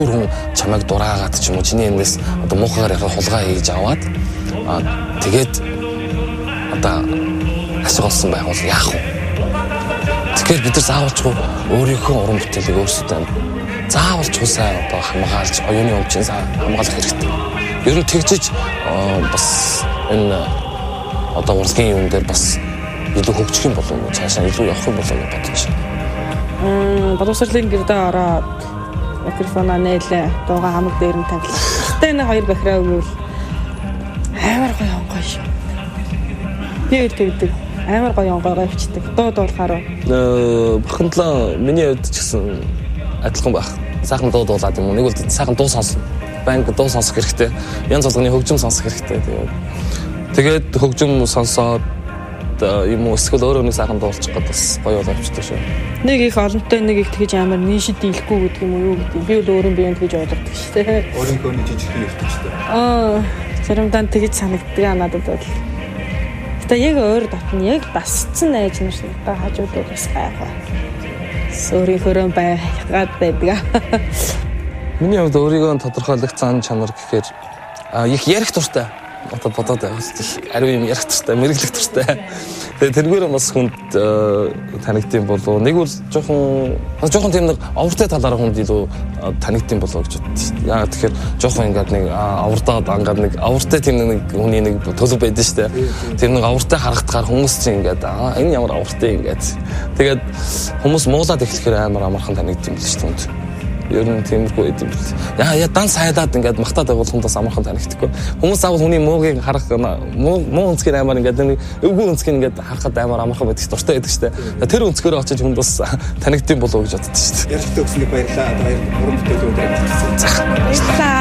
Хүн чамайг дураагаад ч юм уу чиний энэс одоо муухайгаар яхаа хулгай хийж аваад тэгээд одоо ашиг олсон байгуул яах вэ? Тэгэхээр бид нар заавалчгүй өөрийнхөө уран бүтээлийг өөрсдөө заавалчгүй сайн одоо хамгаалж оюуны өмчийн хамгаалах хэрэгтэй. Ер нь тэгжиж бас энэ одоо урлагийн юм дээр бас илүү хөгжих юм болов уу? Цаашаа илүү явах юм болов уу гэж бодож байна. Боловсролын гэрдээ ороод микрофоноо нээлээ дуугаа хамаг дээр нь тавилаа. Гэтэ энэ хоёр бахираа өгвөл амар гоё онгой шүү. Би үл тэгдэг. Амар гоё онгойгоо өвчдөг. Дуу дуулахаар бахантлаа миний хувьд ч гэсэн адилхан байх. Сайхан дуу дуулаад юм уу? Нэг бол сайхан дуу сонсно. Банк дуу сонсох хэрэгтэй. Янз болгоны хөгжим сонсох хэрэгтэй. Тэгээд хөгжим сонсоод юм уу эсвэл өөрөө нэг сайхан дуулчих гээд бас гоё боловчтой шүү. Нэг их олонтой нэг их тэгж амар нийшэд дийлэхгүй гэдэг юм уу юу гэдэг. Би бол өөрөө биенд тэгж ойлгодог шүү дээ. Өөрийнхөө нэг жижигхэн өвчтэй. Заримдаа тэгж санагддаг надад бол. Гэтэ яг өөр дотн яг басцсан найз нар надад хажуудад бас гайхаа. Өөрийнхөө байгаад байдаг. Миний хувьд өөрийгөө тодорхойлох зан чанар гэхээр их ярих дуртай. Одоо бодоод байх л ариун юм ярих дуртай, мэрэглэх дуртай. Тэгээ тэргээр бас хүнд танигдсан болов. Нэг бол жоохон тийм нэг овртой талаараа хүнд илүү танигдсан болов гэж боддоо. Яагаад тэгэхээр жоохон ингээд нэг оврдоод ангаад нэг овртой тийм нэг хүний нэг төлөв байдаг шүү дээ. Тэр нэг овртой харагдахаар хүмүүс чинь ингээд энэ ямар овртой ингээд. Тэгээд хүмүүс муулаад эхлэхээр амар амархан танигдсан юм биш үү? Ер нь тиймэрхүү байд юм бэл. Яа дан сайдаад ингээд магтаад байгуул хүндээс амархан танигдахгүй. Хүмүүс заавал хүний муугийг харах муу өнцгөр амар ингээд нэг өвгөө өнцгөр ингээд харахад амар амархан байдаг дуртай байдаг шүү дээ. Тэр өнцгөрөө очиж хүнд бас танигдсан болов уу гэж боддоо шүү дээ. Ярилт өгснөг баярлаа. Баяр уран бүтээлүүд баярлаа.